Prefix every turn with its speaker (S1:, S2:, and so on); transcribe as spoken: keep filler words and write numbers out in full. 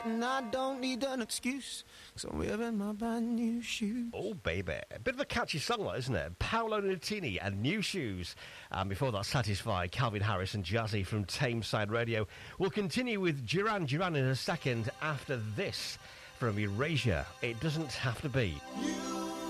S1: And I don't need an excuse, because I'm wearing my brand new shoes.
S2: Oh, baby. A bit of a catchy song, isn't it? Paolo Nutini and New Shoes. And before that, Satisfy, Calvin Harris and Jazzy from Tameside Radio. We'll continue with Duran Duran in a second after this from Erasure. It Doesn't Have to Be.
S1: You